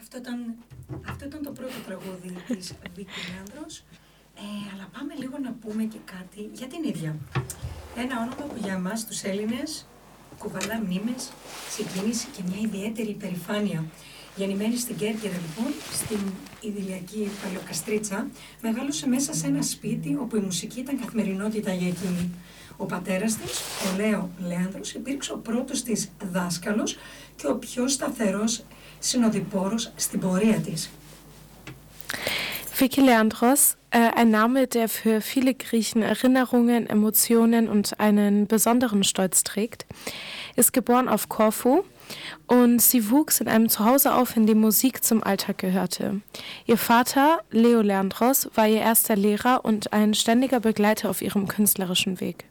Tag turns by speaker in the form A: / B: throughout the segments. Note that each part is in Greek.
A: Αυτό ήταν το πρώτο τραγούδι της Βίκη Λέανδρος. Αλλά πάμε λίγο να πούμε και κάτι για την ίδια. Ένα όνομα που για εμάς τους Έλληνες κουβαλά μνήμες, συγκίνηση και μια ιδιαίτερη υπερηφάνεια. Γεννημένη στην Κέρκυρα λοιπόν, στην ιδηλιακή Παλαιοκαστρίτσα, μεγάλωσε μέσα σε ένα σπίτι όπου η μουσική ήταν καθημερινότητα για εκείνη. Ο πατέρας της, ο Λέο Λέανδρος, υπήρξε ο πρώτος της δάσκαλος και ο πιο σταθερός συνοδοιπόρος στην πορεία της.
B: Vicky Leandros, ein Name, der für viele Griechen Erinnerungen, Emotionen und einen besonderen Stolz trägt, ist geboren auf Korfu und sie wuchs in einem Zuhause auf, in dem Musik zum Alltag gehörte. Ihr Vater, Leo Leandros, war ihr erster Lehrer und ein ständiger Begleiter auf ihrem künstlerischen Weg.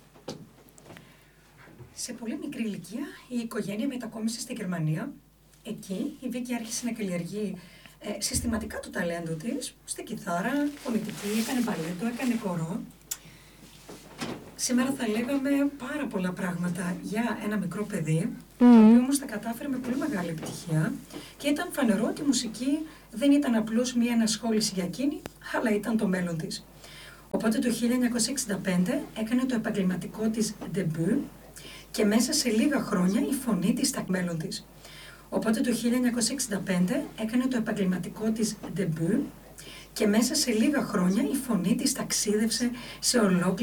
A: Σε πολύ μικρή ηλικία η οικογένεια μετακόμισε στη Γερμανία. Εκεί η Βίκη άρχισε να καλλιεργεί συστηματικά το ταλέντο της, στη κιθάρα, φωνητική, έκανε μπαλέτο, έκανε χορό. Σήμερα θα λέγαμε πάρα πολλά πράγματα για ένα μικρό παιδί, το οποίο όμως τα κατάφερε με πολύ μεγάλη επιτυχία και ήταν φανερό ότι η μουσική δεν ήταν απλώς μία ενασχόληση για εκείνη, αλλά ήταν το μέλλον της. Οπότε το 1965 έκανε το επαγγελματικό της ντεμπού και μέσα σε λίγα χρόνια η φωνή της στα μέλλον της. Οπότε το 1965 έκανε το επαγγελματικό της ντεμπού και μέσα σε λίγα χρόνια η φωνή της ταξίδευσε σε ολόκληρη